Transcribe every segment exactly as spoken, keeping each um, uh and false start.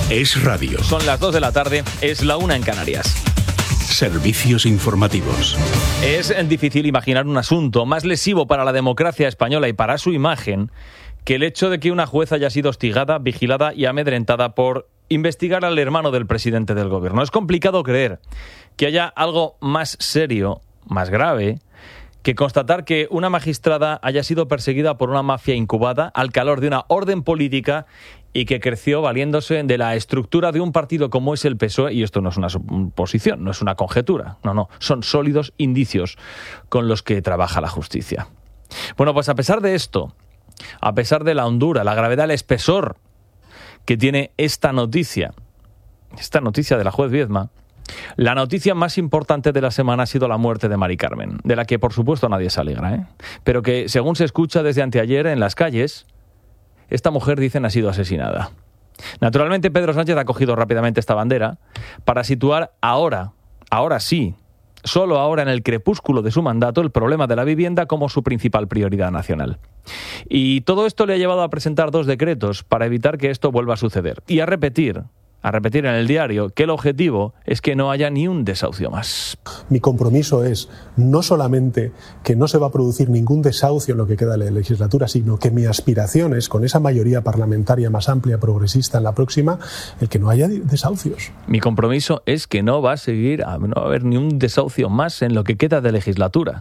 Es radio. Son las dos de la tarde, es la una en Canarias. Servicios informativos. Es difícil imaginar un asunto más lesivo para la democracia española y para su imagen que el hecho de que una juez haya sido hostigada, vigilada y amedrentada por investigar al hermano del presidente del gobierno. Es complicado creer que haya algo más serio, más grave, que constatar que una magistrada haya sido perseguida por una mafia incubada al calor de una orden política y que creció valiéndose de la estructura de un partido como es el P S O E, y esto no es una suposición, no es una conjetura, no, no, son sólidos indicios con los que trabaja la justicia. Bueno, pues a pesar de esto, a pesar de la hondura, la gravedad, el espesor que tiene esta noticia, esta noticia de la juez Viedma, la noticia más importante de la semana ha sido la muerte de Mari Carmen, de la que por supuesto nadie se alegra, ¿eh? Pero que según se escucha desde anteayer en las calles, esta mujer, dicen, ha sido asesinada. Naturalmente Pedro Sánchez ha cogido rápidamente esta bandera para situar ahora, ahora sí, solo ahora en el crepúsculo de su mandato, el problema de la vivienda como su principal prioridad nacional. Y todo esto le ha llevado a presentar dos decretos para evitar que esto vuelva a suceder y a repetir, a repetir en el diario que el objetivo es que no haya ni un desahucio más. Mi compromiso es no solamente que no se va a producir ningún desahucio en lo que queda de la legislatura, sino que mi aspiración es, con esa mayoría parlamentaria más amplia, progresista en la próxima, el que no haya desahucios. Mi compromiso es que no va a seguir, no va a haber ni un desahucio más en lo que queda de legislatura.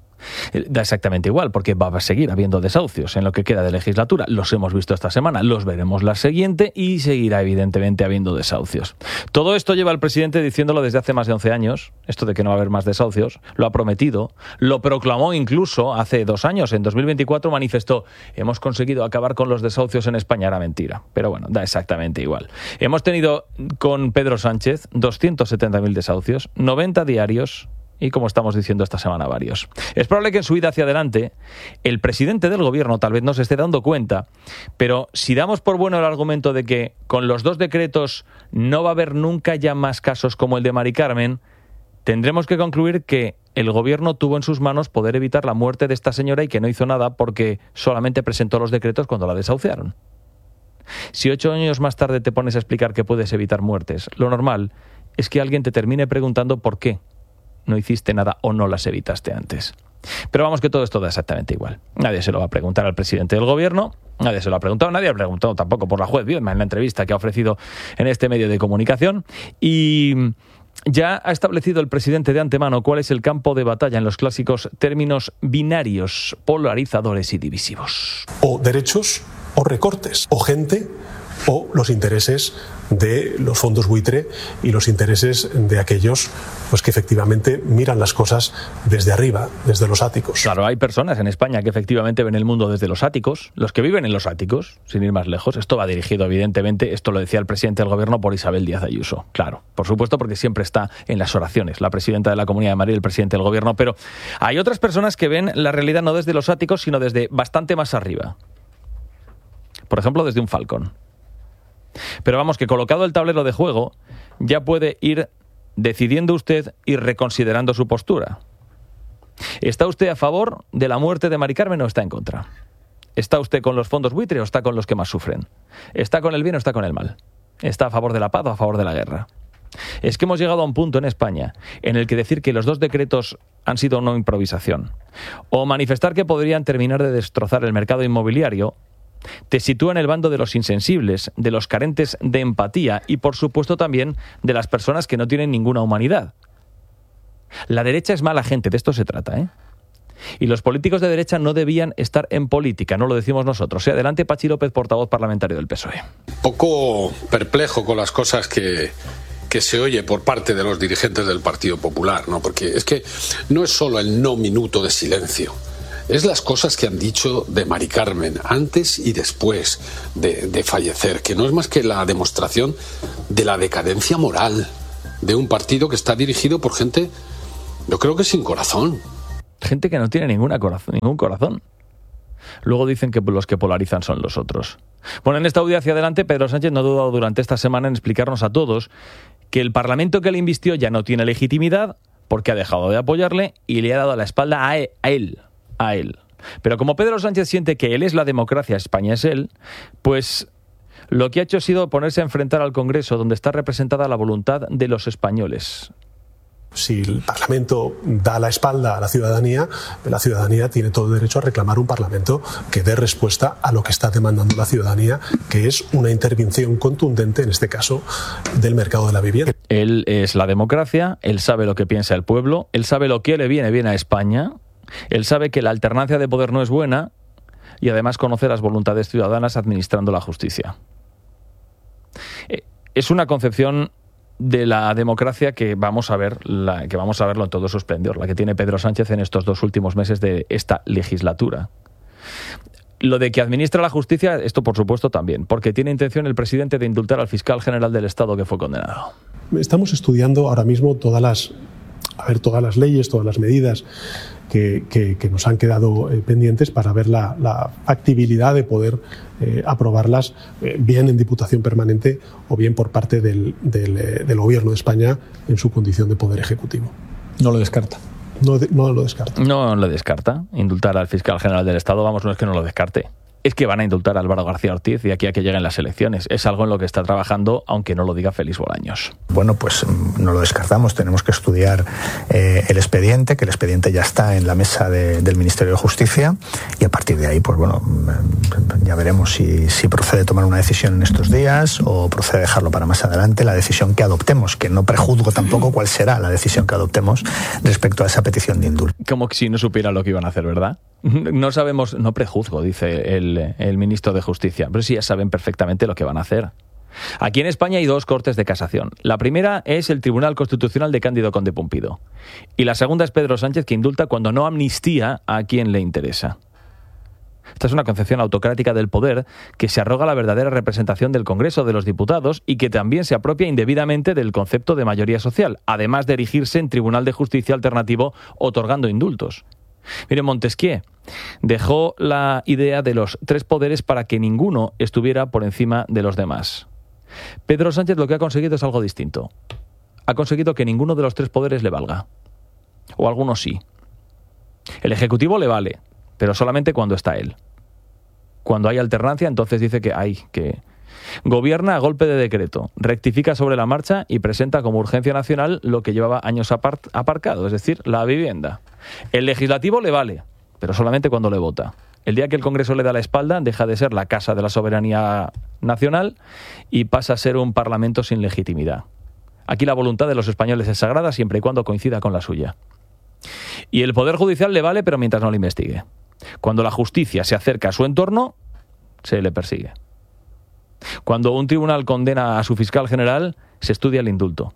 Da exactamente igual, porque va a seguir habiendo desahucios en lo que queda de legislatura. Los hemos visto esta semana, los veremos la siguiente y seguirá evidentemente habiendo desahucios. Todo esto lleva al presidente diciéndolo desde hace más de once años, esto de que no va a haber más desahucios, lo ha prometido, lo proclamó incluso hace dos años, en dos mil veinticuatro manifestó: hemos conseguido acabar con los desahucios en España. Era mentira, pero bueno, da exactamente igual. Hemos tenido con Pedro Sánchez doscientos setenta mil desahucios, noventa diarios, y como estamos diciendo esta semana varios. Es probable que en su vida hacia adelante el presidente del gobierno tal vez no se esté dando cuenta, pero si damos por bueno el argumento de que con los dos decretos no va a haber nunca ya más casos como el de Mari Carmen, tendremos que concluir que el gobierno tuvo en sus manos poder evitar la muerte de esta señora y que no hizo nada porque solamente presentó los decretos cuando la desahuciaron. Si ocho años más tarde te pones a explicar que puedes evitar muertes, lo normal es que alguien te termine preguntando por qué no hiciste nada o no las evitaste antes. Pero vamos, que todo esto da exactamente igual. Nadie se lo va a preguntar al presidente del gobierno, nadie se lo ha preguntado, nadie ha preguntado tampoco por la juez Viedma en la entrevista que ha ofrecido en este medio de comunicación, y ya ha establecido el presidente de antemano cuál es el campo de batalla en los clásicos términos binarios, polarizadores y divisivos. O derechos o recortes, o gente o los intereses de los fondos buitre y los intereses de aquellos pues que efectivamente miran las cosas desde arriba, desde los áticos. Claro, hay personas en España que efectivamente ven el mundo desde los áticos, los que viven en los áticos, sin ir más lejos. Esto va dirigido, evidentemente, esto lo decía el presidente del gobierno, por Isabel Díaz Ayuso. Claro, por supuesto, porque siempre está en las oraciones, la presidenta de la Comunidad de Madrid, el presidente del gobierno. Pero hay otras personas que ven la realidad no desde los áticos, sino desde bastante más arriba. Por ejemplo, desde un Falcón. Pero vamos, que colocado el tablero de juego, ya puede ir decidiendo usted y reconsiderando su postura. ¿Está usted a favor de la muerte de Mari Carmen o está en contra? ¿Está usted con los fondos buitre o está con los que más sufren? ¿Está con el bien o está con el mal? ¿Está a favor de la paz o a favor de la guerra? Es que hemos llegado a un punto en España en el que decir que los dos decretos han sido una improvisación o manifestar que podrían terminar de destrozar el mercado inmobiliario te sitúa en el bando de los insensibles, de los carentes de empatía y, por supuesto, también de las personas que no tienen ninguna humanidad. La derecha es mala gente, de esto se trata, ¿eh? Y los políticos de derecha no debían estar en política, no lo decimos nosotros. ¿eh? Adelante, Pachi López, portavoz parlamentario del P S O E. Poco perplejo con las cosas que, que se oye por parte de los dirigentes del Partido Popular, ¿no? Porque es que no es solo el no minuto de silencio. Es las cosas que han dicho de Mari Carmen antes y después de, de fallecer, que no es más que la demostración de la decadencia moral de un partido que está dirigido por gente, yo creo que sin corazón. Gente que no tiene ninguna corazón, ningún corazón. Luego dicen que los que polarizan son los otros. Bueno, en esta audiencia hacia adelante, Pedro Sánchez no ha dudado durante esta semana en explicarnos a todos que el Parlamento que le invistió ya no tiene legitimidad porque ha dejado de apoyarle y le ha dado la espalda a él. a él. Pero como Pedro Sánchez siente que él es la democracia, España es él, pues Lo que ha hecho ha sido ponerse a enfrentar al Congreso, donde está representada la voluntad de los españoles. Si el Parlamento da la espalda a la ciudadanía, la ciudadanía tiene todo derecho a reclamar un Parlamento que dé respuesta a lo que está demandando la ciudadanía, que es una intervención contundente, en este caso, del mercado de la vivienda. Él es la democracia, él sabe lo que piensa el pueblo, él sabe lo que le viene bien a España, él sabe que la alternancia de poder no es buena y además conoce las voluntades ciudadanas administrando la justicia. Es una concepción de la democracia que vamos a ver, la, que vamos a verlo en todo su esplendor, la que tiene Pedro Sánchez en estos dos últimos meses de esta legislatura. Lo de que administra la justicia, esto por supuesto también, porque tiene intención el presidente de indultar al fiscal general del Estado que fue condenado. Estamos estudiando ahora mismo todas las, a ver, todas las leyes, todas las medidas que, que, que nos han quedado eh, pendientes para ver la, la factibilidad de poder eh, aprobarlas eh, bien en Diputación Permanente o bien por parte del, del, eh, del Gobierno de España en su condición de Poder Ejecutivo. No lo descarta. No, de, no lo descarta. No lo descarta. Indultar al fiscal general del Estado, vamos, no es que no lo descarte. Es que van a indultar a Álvaro García Ortiz y aquí a que lleguen las elecciones. Es algo en lo que está trabajando, aunque no lo diga Félix Bolaños. Bueno, pues no lo descartamos. Tenemos que estudiar eh, el expediente, que el expediente ya está en la mesa de, del Ministerio de Justicia y a partir de ahí, pues bueno, ya veremos si, si procede tomar una decisión en estos días o procede dejarlo para más adelante, la decisión que adoptemos, que no prejuzgo tampoco cuál será la decisión que adoptemos respecto a esa petición de indulto. Como que si no supiera lo que iban a hacer, ¿verdad? No sabemos, no prejuzgo, dice el, el ministro de Justicia, pero sí ya saben perfectamente lo que van a hacer. Aquí en España hay dos cortes de casación. La primera es el Tribunal Constitucional de Cándido Conde Pumpido. Y la segunda es Pedro Sánchez, que indulta cuando no amnistía a quien le interesa. Esta es una concepción autocrática del poder que se arroga la verdadera representación del Congreso de los Diputados y que también se apropia indebidamente del concepto de mayoría social, además de erigirse en Tribunal de Justicia alternativo otorgando indultos. Mire, Montesquieu dejó la idea de los tres poderes para que ninguno estuviera por encima de los demás. Pedro Sánchez lo que ha conseguido es algo distinto. Ha conseguido que ninguno de los tres poderes le valga. O algunos sí. El Ejecutivo le vale, pero solamente cuando está él. Cuando hay alternancia, entonces dice que hay que... Gobierna a golpe de decreto, rectifica sobre la marcha y presenta como urgencia nacional lo que llevaba años apart- aparcado, es decir, la vivienda. El Legislativo le vale, pero solamente cuando le vota. El día que el Congreso le da la espalda, deja de ser la casa de la soberanía nacional y pasa a ser un parlamento sin legitimidad. Aquí la voluntad de los españoles es sagrada siempre y cuando coincida con la suya. Y el Poder Judicial le vale, pero mientras no le investigue. Cuando la justicia se acerca a su entorno, se le persigue. Cuando un tribunal condena a su fiscal general, se estudia el indulto.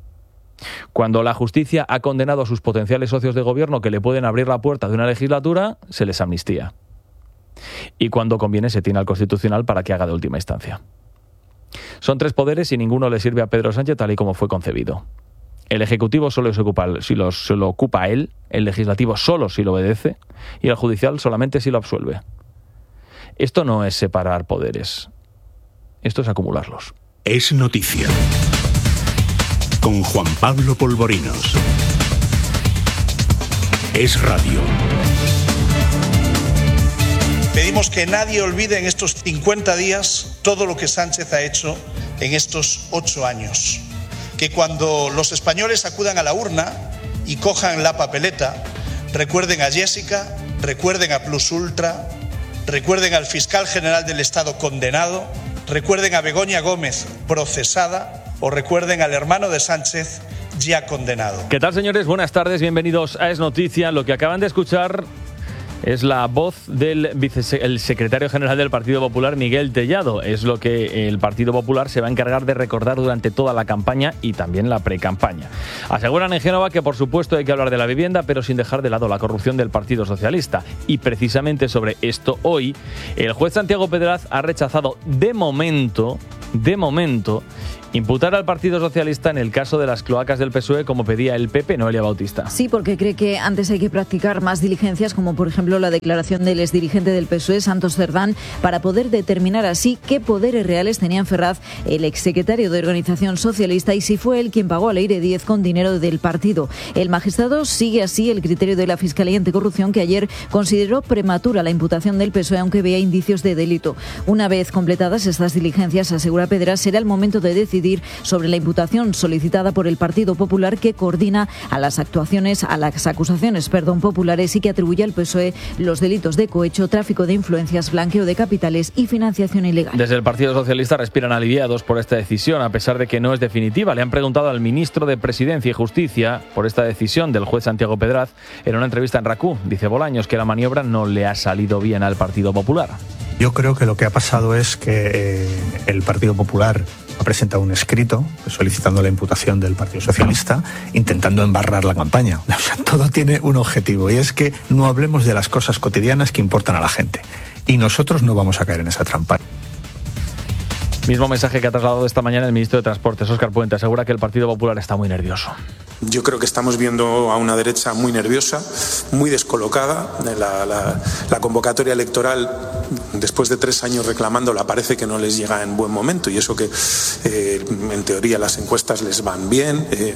Cuando la justicia ha condenado a sus potenciales socios de gobierno que le pueden abrir la puerta de una legislatura, se les amnistía. Y cuando conviene, se tiene al Constitucional para que haga de última instancia. Son tres poderes y ninguno le sirve a Pedro Sánchez tal y como fue concebido. El Ejecutivo solo se ocupa, si lo, se lo ocupa él, el Legislativo solo si lo obedece y el Judicial solamente si lo absuelve. Esto no es separar poderes. Esto es acumularlos. Es noticia. Con Juan Pablo Polvorinos. Es radio. Pedimos que nadie olvide en estos cincuenta días todo lo que Sánchez ha hecho en estos ocho años. Que cuando los españoles acudan a la urna y cojan la papeleta, recuerden a Jessica, recuerden a Plus Ultra, recuerden al fiscal general del Estado condenado, recuerden a Begoña Gómez procesada o recuerden al hermano de Sánchez ya condenado. ¿Qué tal, señores? Buenas tardes, bienvenidos a Es Noticia. Lo que acaban de escuchar es la voz del vice- el secretario general del Partido Popular, Miguel Tellado. Es lo que el Partido Popular se va a encargar de recordar durante toda la campaña y también la pre-campaña. Aseguran en Génova que, por supuesto, hay que hablar de la vivienda, pero sin dejar de lado la corrupción del Partido Socialista. Y precisamente sobre esto hoy, el juez Santiago Pedraz ha rechazado de momento, de momento, Imputar al Partido Socialista en el caso de las cloacas del P S O E, como pedía el P P, Noelia Bautista. Sí, porque cree que antes hay que practicar más diligencias, como por ejemplo la declaración del exdirigente del P S O E, Santos Cerdán, para poder determinar así qué poderes reales tenía en Ferraz el exsecretario de Organización Socialista y si fue él quien pagó a Leire Díez con dinero del partido. El magistrado sigue así el criterio de la Fiscalía Anticorrupción, que ayer consideró prematura la imputación del P S O E, aunque veía indicios de delito. Una vez completadas estas diligencias, asegura Pedras, será el momento de decidir sobre la imputación solicitada por el Partido Popular, que coordina a las actuaciones, a las acusaciones, perdón, populares y que atribuye al P S O E los delitos de cohecho, tráfico de influencias, blanqueo de capitales y financiación ilegal. Desde el Partido Socialista respiran aliviados por esta decisión, a pesar de que no es definitiva. Le han preguntado al ministro de Presidencia y Justicia por esta decisión del juez Santiago Pedraz en una entrevista en RACU. Dice Bolaños que la maniobra no le ha salido bien al Partido Popular. Yo creo que lo que ha pasado es que eh, el Partido Popular ha presentado un escrito solicitando la imputación del Partido Socialista, intentando embarrar la campaña. O sea, todo tiene un objetivo, y es que no hablemos de las cosas cotidianas que importan a la gente. Y nosotros no vamos a caer en esa trampa. Mismo mensaje que ha trasladado esta mañana el ministro de Transportes, Óscar Puente. Asegura que el Partido Popular está muy nervioso. Yo creo que estamos viendo a una derecha muy nerviosa, muy descolocada. La, la, la convocatoria electoral, después de tres años reclamándola, parece que no les llega en buen momento, y eso que eh, en teoría las encuestas les van bien. Eh,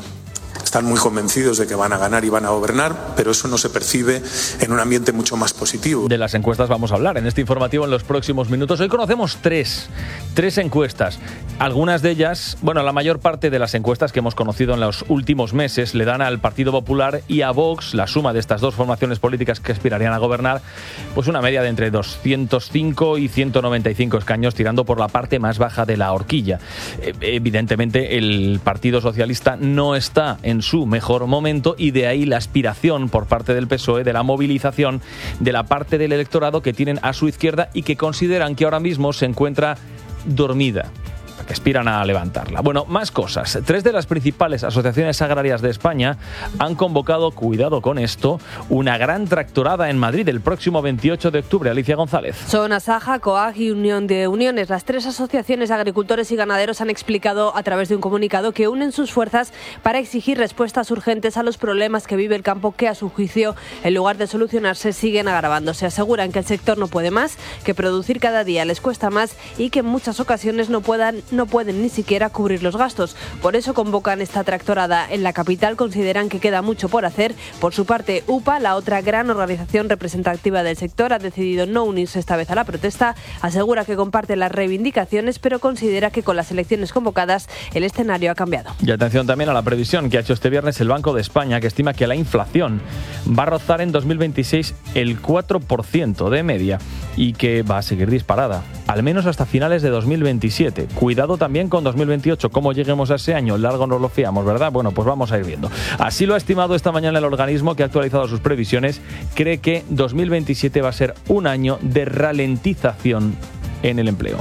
Están muy convencidos de que van a ganar y van a gobernar, pero eso no se percibe en un ambiente mucho más positivo. De las encuestas vamos a hablar en este informativo en los próximos minutos. Hoy conocemos tres, tres encuestas. Algunas de ellas, bueno, la mayor parte de las encuestas que hemos conocido en los últimos meses le dan al Partido Popular y a Vox, la suma de estas dos formaciones políticas que aspirarían a gobernar, pues una media de entre doscientos cinco y ciento noventa y cinco escaños, tirando por la parte más baja de la horquilla. Evidentemente, el Partido Socialista no está en su mejor momento, y de ahí la aspiración por parte del P S O E de la movilización de la parte del electorado que tienen a su izquierda y que consideran que ahora mismo se encuentra dormida, que aspiran a levantarla. Bueno, más cosas. Tres de las principales asociaciones agrarias de España han convocado, cuidado con esto, una gran tractorada en Madrid el próximo veintiocho de octubre. Alicia González. Son Asaja, COAG y Unión de Uniones. Las tres asociaciones de agricultores y ganaderos han explicado a través de un comunicado que unen sus fuerzas para exigir respuestas urgentes a los problemas que vive el campo, que a su juicio, en lugar de solucionarse, siguen agravando. Se aseguran que el sector no puede más, que producir cada día les cuesta más y que en muchas ocasiones no puedan no pueden ni siquiera cubrir los gastos. Por eso convocan esta tractorada en la capital. Consideran que queda mucho por hacer. Por su parte, U P A, la otra gran organización representativa del sector, ha decidido no unirse esta vez a la protesta. Asegura que comparte las reivindicaciones, pero considera que con las elecciones convocadas el escenario ha cambiado. Y atención también a la previsión que ha hecho este viernes el Banco de España, que estima que la inflación va a rozar en dos mil veintiséis el cuatro por ciento de media y que va a seguir disparada, al menos hasta finales de dos mil veintisiete. Cuidado también con dos mil veintiocho, cómo lleguemos a ese año, largo nos lo fiamos, ¿verdad? Bueno, pues vamos a ir viendo. Así lo ha estimado esta mañana el organismo, que ha actualizado sus previsiones. Cree que dos mil veintisiete va a ser un año de ralentización en el empleo.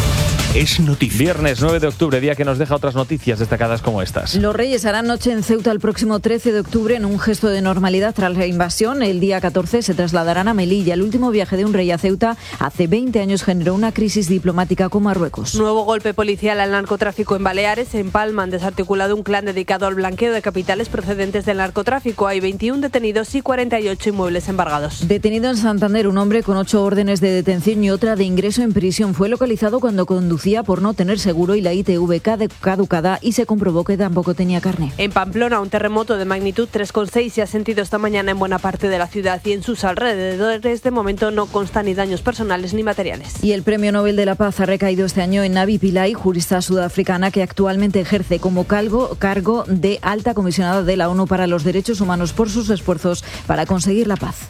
Es noticia. Viernes nueve de octubre, día que nos deja otras noticias destacadas como estas. Los Reyes harán noche en Ceuta el próximo trece de octubre en un gesto de normalidad tras la invasión. El día catorce se trasladarán a Melilla. El último viaje de un rey a Ceuta hace veinte años generó una crisis diplomática con Marruecos. Nuevo golpe policial al narcotráfico en Baleares. En Palma han desarticulado un clan dedicado al blanqueo de capitales procedentes del narcotráfico. Hay veintiún detenidos y cuarenta y ocho inmuebles embargados. Detenido en Santander un hombre con ocho órdenes de detención y otra de ingreso en prisión. Fue localizado cuando conducía por no tener seguro y la I T V caducada, y se comprobó que tampoco tenía carné. En Pamplona, un terremoto de magnitud tres coma seis se ha sentido esta mañana en buena parte de la ciudad y en sus alrededores. De momento no constan ni daños personales ni materiales. Y el Premio Nobel de la Paz ha recaído este año en Navi Pillay, jurista sudafricana que actualmente ejerce como cargo, cargo de alta comisionada de la ONU para los Derechos Humanos por sus esfuerzos para conseguir la paz.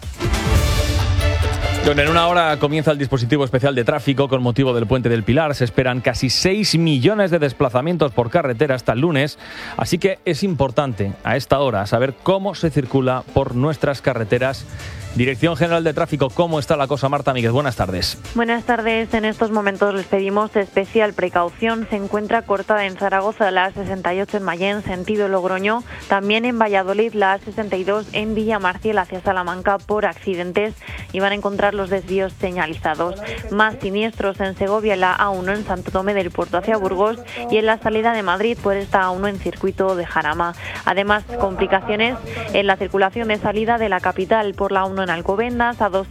En una hora comienza el dispositivo especial de tráfico con motivo del Puente del Pilar. Se esperan casi seis millones de desplazamientos por carretera hasta el lunes, así que es importante a esta hora saber cómo se circula por nuestras carreteras Dirección General de Tráfico, ¿cómo está la cosa? Marta Míguez, buenas tardes. Buenas tardes. En estos momentos les pedimos especial precaución. Se encuentra cortada en Zaragoza la A sesenta y ocho en Mayén, sentido Logroño. También en Valladolid la A sesenta y dos en Villamarciel hacia Salamanca por accidentes y van a encontrar los desvíos señalizados. Más siniestros en Segovia, la A uno en Santo Tomé del Puerto hacia Burgos y en la salida de Madrid por esta A uno en circuito de Jarama. Además, complicaciones en la circulación de salida de la capital por la A uno en Alcobendas, A dos